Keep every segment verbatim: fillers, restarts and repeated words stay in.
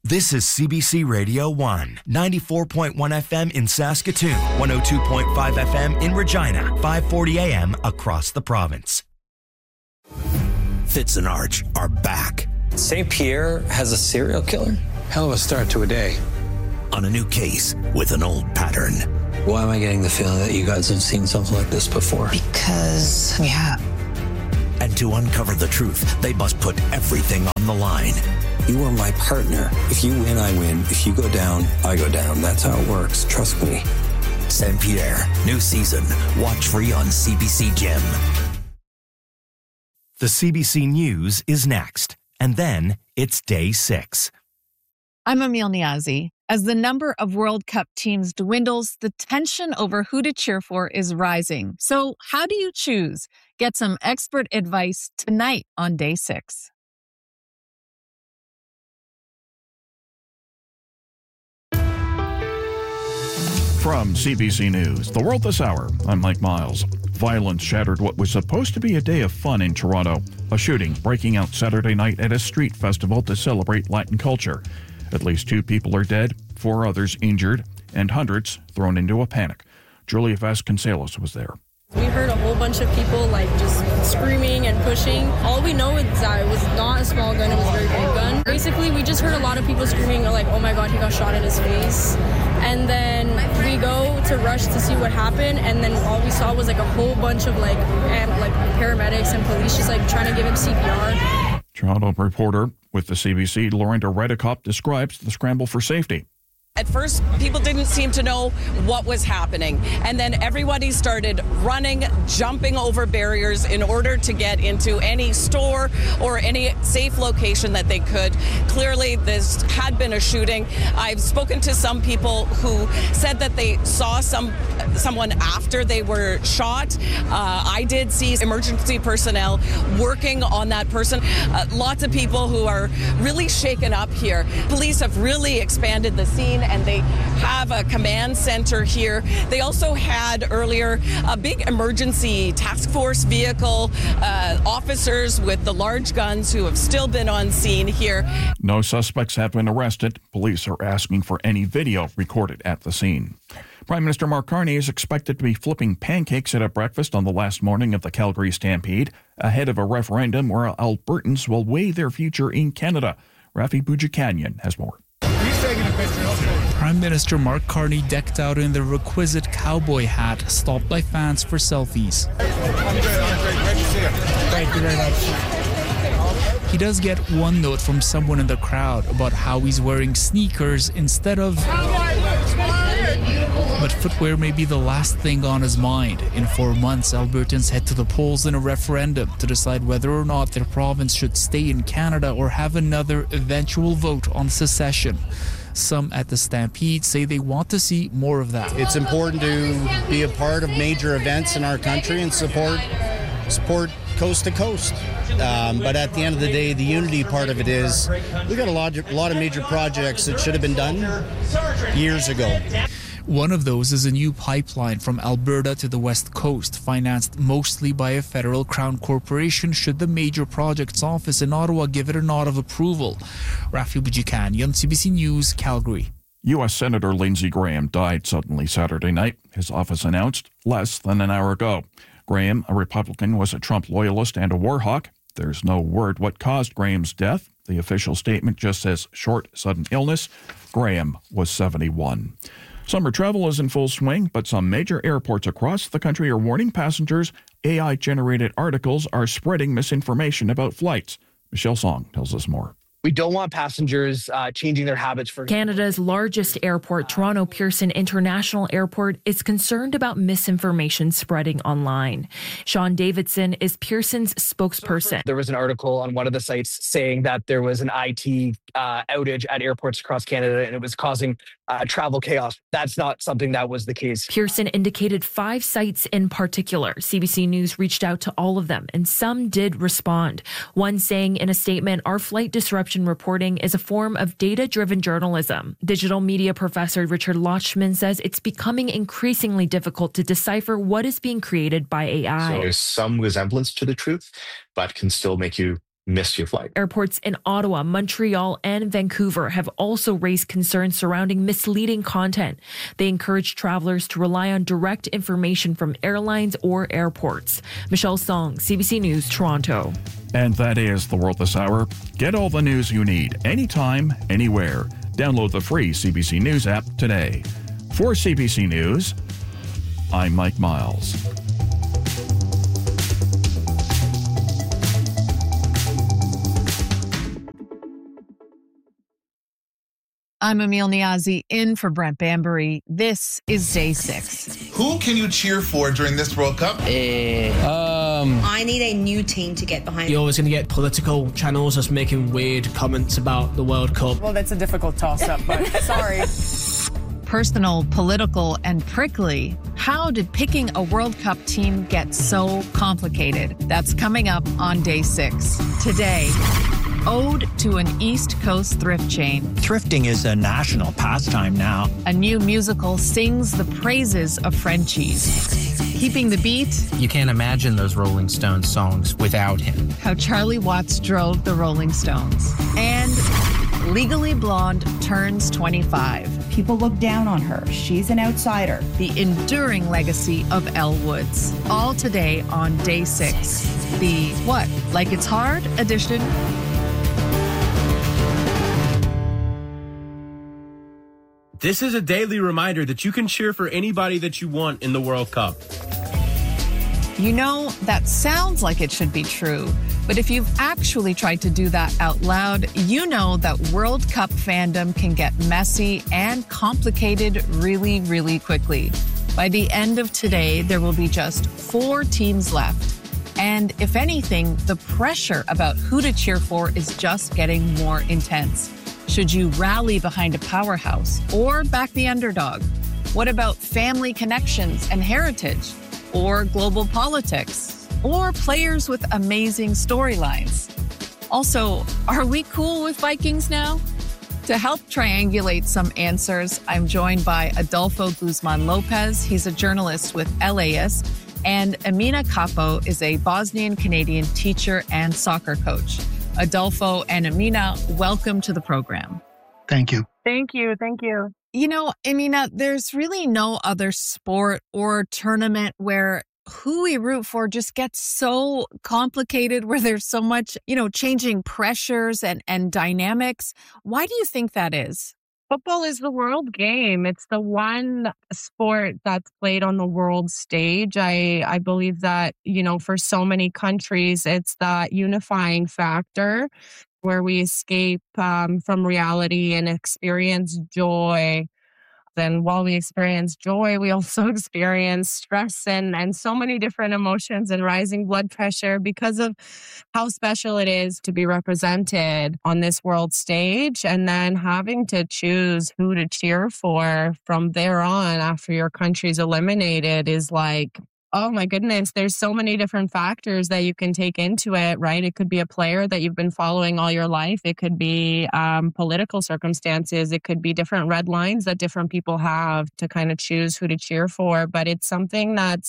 This is C B C Radio one, ninety-four point one F M in Saskatoon, one oh two point five F M in Regina, five forty A M across the province. Fitz and Arch are back. Saint Pierre has a serial killer? Hell of a start to a day. On a new case with an old pattern. Why am I getting the feeling that you guys have seen something like this before? Because we have. And to uncover the truth, they must put everything on the line. You are my partner. If you win, I win. If you go down, I go down. That's how it works. Trust me. Saint Pierre, new season. Watch free on C B C Gem. The C B C News is next. And then it's day six. I'm Emil Niazi. As the number of World Cup teams dwindles, the tension over who to cheer for is rising. So how do you choose? Get some expert advice tonight on day six. From C B C News, The World This Hour, I'm Mike Miles. Violence shattered what was supposed to be a day of fun in Toronto. A shooting breaking out Saturday night at a street festival to celebrate Latin culture. At least two people are dead, four others injured, and hundreds thrown into a panic. Julia Vasconcelos was there. We heard a whole bunch of people like just screaming and pushing. All we know is that it was not a small gun, it was a very big gun. Basically, we just heard a lot of people screaming like, oh my God, he got shot in his face. And then we go to rush to see what happened, and then all we saw was like a whole bunch of like and like paramedics and police just like trying to give him C P R. Toronto reporter with the C B C, Lorinda Redekop, describes the scramble for safety. At first, people didn't seem to know what was happening. And then everybody started running, jumping over barriers in order to get into any store or any safe location that they could. Clearly, this had been a shooting. I've spoken to some people who said that they saw some someone after they were shot. Uh, I did see emergency personnel working on that person. Uh, lots of people who are really shaken up here. Police have really expanded the scene, and they have a command center here. They also had earlier a big emergency task force vehicle, uh, officers with the large guns who have still been on scene here. No suspects have been arrested. Police are asking for any video recorded at the scene. Prime Minister Mark Carney is expected to be flipping pancakes at a breakfast on the last morning of the Calgary Stampede, ahead of a referendum where Albertans will weigh their future in Canada. Rafi Boudjikanian has more. Prime Minister Mark Carney, decked out in the requisite cowboy hat, stopped by fans for selfies. I'm good, I'm great. Great to see you. Thank you very much. He does get one note from someone in the crowd about how he's wearing sneakers instead of... But footwear may be the last thing on his mind. In four months, Albertans head to the polls in a referendum to decide whether or not their province should stay in Canada or have another eventual vote on secession. Some at the Stampede say they want to see more of that. It's important to be a part of major events in our country and support support coast to coast. Um, but at the end of the day, the unity part of it is we got a lot, a lot of major projects that should have been done years ago. One of those is a new pipeline from Alberta to the West Coast, financed mostly by a federal crown corporation should the Major Projects Office in Ottawa give it a nod of approval. Rafi Boudjikanian, C B C News, Calgary. U S Senator Lindsey Graham died suddenly Saturday night, his office announced less than an hour ago. Graham, a Republican, was a Trump loyalist and a war hawk. There's no word what caused Graham's death. The official statement just says short, sudden illness. Graham was seventy-one. Summer travel is in full swing, but some major airports across the country are warning passengers A I-generated articles are spreading misinformation about flights. Michelle Song tells us more. We don't want passengers uh, changing their habits for... Canada's largest airport, Toronto Pearson International Airport, is concerned about misinformation spreading online. Sean Davidson is Pearson's spokesperson. There was an article on one of the sites saying that there was an I T uh, outage at airports across Canada and it was causing uh, travel chaos. That's not something that was the case. Pearson indicated five sites in particular. C B C News reached out to all of them, and some did respond. One saying in a statement, our flight disruption reporting is a form of data-driven journalism. Digital media professor Richard Lochman says it's becoming increasingly difficult to decipher what is being created by A I. So there's some resemblance to the truth, but can still make you miss your flight. Airports in Ottawa, Montreal, and Vancouver have also raised concerns surrounding misleading content. They encourage travelers to rely on direct information from airlines or airports. Michelle Song, C B C News, Toronto. And that is The World This Hour. Get all the news you need anytime, anywhere. Download the free C B C News app today. For C B C News, I'm Mike Miles. I'm Emil Niazi in for Brent Bambury. This is day six. Who can you cheer for during this World Cup? Uh, um, I need a new team to get behind. You're always going to get political channels just making weird comments about the World Cup. Well, that's a difficult toss-up, but sorry. Personal, political, and prickly. How did picking a World Cup team get so complicated? That's coming up on day six. Today, ode to an East Coast thrift chain. Thrifting is a national pastime now. A new musical sings the praises of Frenchies. Keeping the beat. You can't imagine those Rolling Stones songs without him. How Charlie Watts drove the Rolling Stones. And Legally Blonde turns twenty-five. People look down on her. She's an outsider. The enduring legacy of Elle Woods. All today on day six. The What? Like It's Hard edition. This is a daily reminder that you can cheer for anybody that you want in the World Cup. You know, that sounds like it should be true, but if you've actually tried to do that out loud, you know that World Cup fandom can get messy and complicated really, really quickly. By the end of today, there will be just four teams left. And if anything, the pressure about who to cheer for is just getting more intense. Should you rally behind a powerhouse or back the underdog? What about family connections and heritage? Or global politics? Or players with amazing storylines? Also, are we cool with Vikings now? To help triangulate some answers, I'm joined by Adolfo Guzman Lopez. He's a journalist with L A S. And Amina Capo is a Bosnian-Canadian teacher and soccer coach. Adolfo and Amina, welcome to the program. Thank you. Thank you. Thank you. You know, Amina, there's really no other sport or tournament where who we root for just gets so complicated, where there's so much, you know, changing pressures and, and dynamics. Why do you think that is? Football is the world game. It's the one sport that's played on the world stage. I, I believe that, you know, for so many countries, it's that unifying factor where we escape um, from reality and experience joy. Then while we experience joy, we also experience stress and, and so many different emotions and rising blood pressure because of how special it is to be represented on this world stage. And then having to choose who to cheer for from there on after your country's eliminated is like, oh my goodness, there's so many different factors that you can take into it, right? It could be a player that you've been following all your life. It could be um, political circumstances. It could be different red lines that different people have to kind of choose who to cheer for. But it's something that's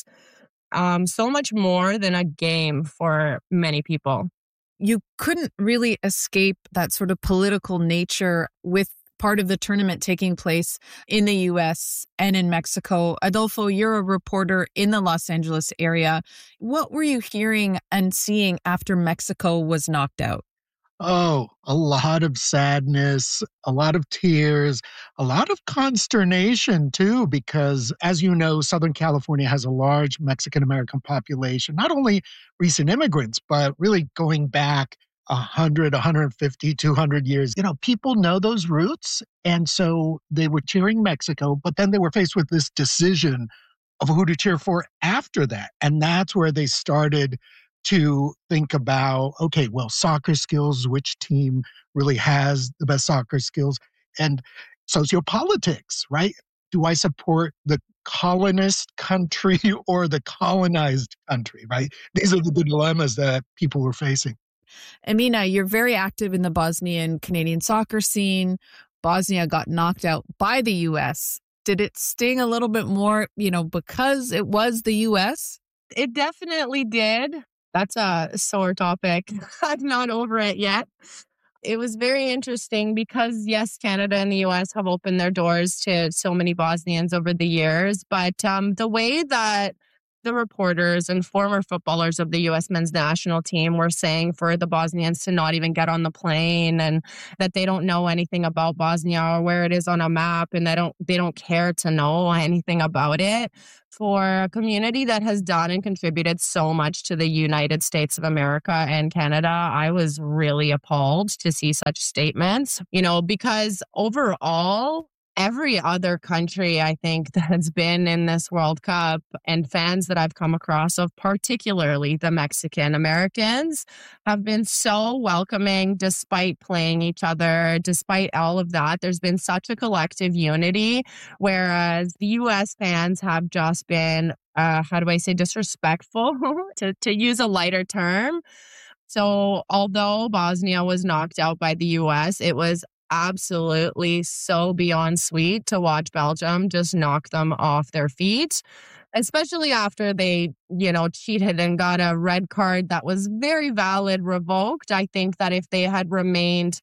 um, so much more than a game for many people. You couldn't really escape that sort of political nature with part of the tournament taking place in the U S and in Mexico. Adolfo, you're a reporter in the Los Angeles area. What were you hearing and seeing after Mexico was knocked out? Oh, a lot of sadness, a lot of tears, a lot of consternation, too, because, as you know, Southern California has a large Mexican-American population, not only recent immigrants, but really going back one hundred, one hundred fifty, two hundred years. You know, people know those roots. And so they were cheering Mexico, but then they were faced with this decision of who to cheer for after that. And that's where they started to think about, okay, well, soccer skills, which team really has the best soccer skills, and sociopolitics, right? Do I support the colonist country or the colonized country, right? These are the dilemmas that people were facing. Amina, you're very active in the Bosnian Canadian soccer scene. Bosnia got knocked out by the U S. Did it sting a little bit more, you know, because it was the U S? It definitely did. That's a sore topic. I'm not over it yet. It was very interesting because, yes, Canada and the U S have opened their doors to so many Bosnians over the years. But um, the way that the reporters and former footballers of the U S men's national team were saying for the Bosnians to not even get on the plane and that they don't know anything about Bosnia or where it is on a map and they don't they don't care to know anything about it. For a community that has done and contributed so much to the United States of America and Canada, I was really appalled to see such statements, you know, because overall, every other country, I think, that's been in this World Cup and fans that I've come across of, particularly the Mexican Americans, have been so welcoming despite playing each other, despite all of that. There's been such a collective unity, whereas the U S fans have just been, uh, how do I say, disrespectful, to, to use a lighter term. So although Bosnia was knocked out by the U S, it was absolutely so beyond sweet to watch Belgium just knock them off their feet, especially after they, you know, cheated and got a red card that was very valid revoked. I think that if they had remained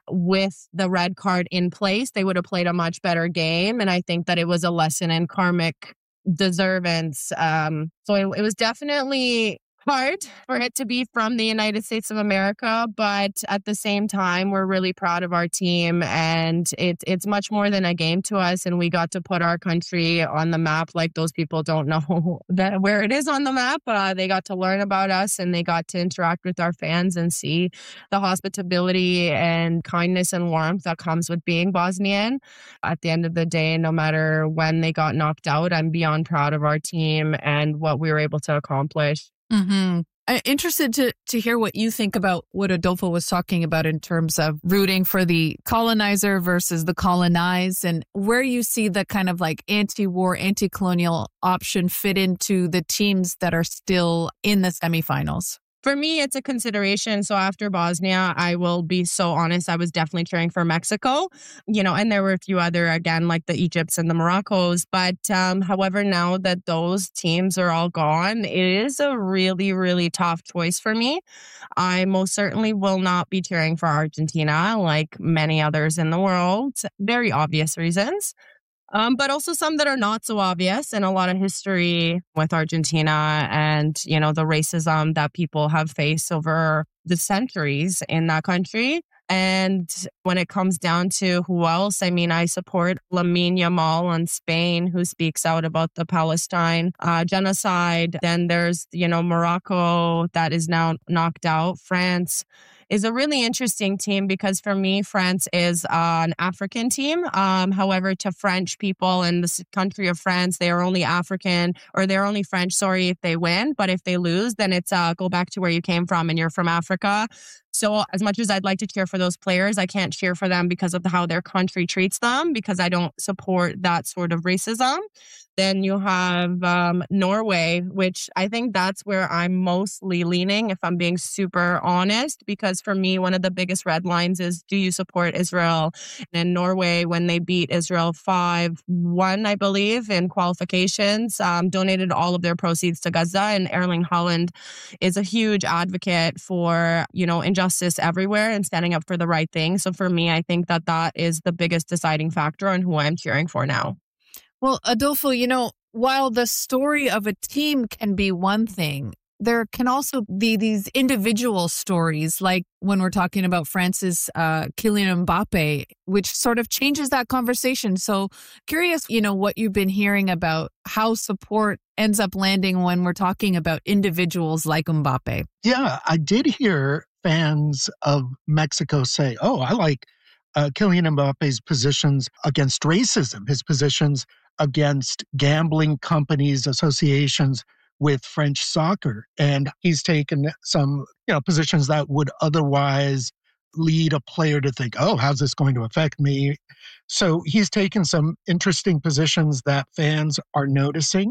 with the red card in place, they would have played a much better game. And I think that it was a lesson in karmic deservance. Um, so it, it was definitely hard for it to be from the United States of America, but at the same time, we're really proud of our team, and it, it's much more than a game to us, and we got to put our country on the map. Like, those people don't know that where it is on the map. Uh, they got to learn about us, and they got to interact with our fans and see the hospitality and kindness and warmth that comes with being Bosnian. At the end of the day, no matter when they got knocked out, I'm beyond proud of our team and what we were able to accomplish. Mm-hmm. I'm interested to, to hear what you think about what Adolfo was talking about in terms of rooting for the colonizer versus the colonized, and where you see the kind of like anti-war, anti-colonial option fit into the teams that are still in the semifinals. For me, it's a consideration. So after Bosnia, I will be so honest, I was definitely cheering for Mexico, you know, and there were a few other, again, like the Egypts and the Moroccos. But um, however, now that those teams are all gone, it is a really, really tough choice for me. I most certainly will not be cheering for Argentina like many others in the world. Very obvious reasons. Um, but also some that are not so obvious, and a lot of history with Argentina and, you know, the racism that people have faced over the centuries in that country. And when it comes down to who else, I mean, I support Lamine Yamal on Spain, who speaks out about the Palestine uh, genocide. Then there's, you know, Morocco that is now knocked out. France is a really interesting team because for me, France is uh, an African team. Um, however, to French people in the country of France, they are only African or they're only French, sorry, if they win. But if they lose, then it's uh, go back to where you came from and you're from Africa. So as much as I'd like to cheer for those players, I can't cheer for them because of how their country treats them, because I don't support that sort of racism. Then you have um, Norway, which I think that's where I'm mostly leaning, if I'm being super honest, because for me, one of the biggest red lines is, do you support Israel? And in Norway, when they beat Israel five one, I believe, in qualifications, um, donated all of their proceeds to Gaza. And Erling Haaland is a huge advocate for, you know, injustice everywhere and standing up for the right thing. So for me, I think that that is the biggest deciding factor on who I'm cheering for now. Well, Adolfo, you know, while the story of a team can be one thing, there can also be these individual stories, like when we're talking about France's uh, Kylian Mbappe, which sort of changes that conversation. So curious, you know, what you've been hearing about how support ends up landing when we're talking about individuals like Mbappe. Yeah, I did hear fans of Mexico say, oh, I like uh, Kylian Mbappe's positions against racism, his positions against gambling companies, associations with French soccer. And he's taken some, you know, positions that would otherwise lead a player to think, oh, how's this going to affect me? So he's taken some interesting positions that fans are noticing.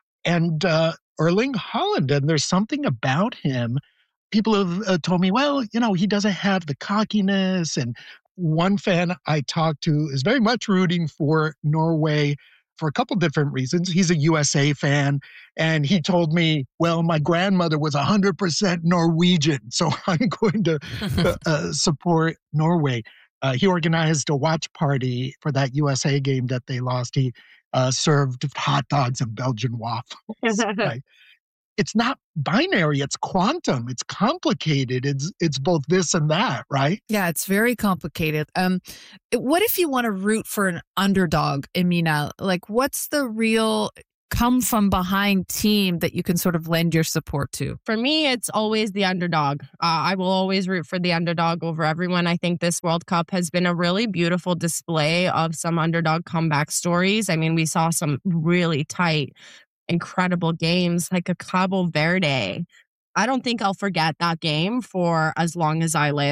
And uh, Erling Haaland, and there's something about him. People have uh, told me, well, you know, he doesn't have the cockiness. And one fan I talked to is very much rooting for Norway for a couple different reasons. He's a U S A fan, and he told me, well, my grandmother was one hundred percent Norwegian, so I'm going to uh, uh, support Norway. Uh, he organized a watch party for that U S A game that they lost. He uh, served hot dogs and Belgian waffles. Right? It's not binary, it's quantum, it's complicated. It's it's both this and that, right? Yeah, it's very complicated. Um, what if you want to root for an underdog, Emina? Like, what's the real come from behind team that you can sort of lend your support to? For me, it's always the underdog. Uh, I will always root for the underdog over everyone. I think this World Cup has been a really beautiful display of some underdog comeback stories. I mean, we saw some really tight, incredible games like a Cabo Verde. I don't think I'll forget that game for as long as I live.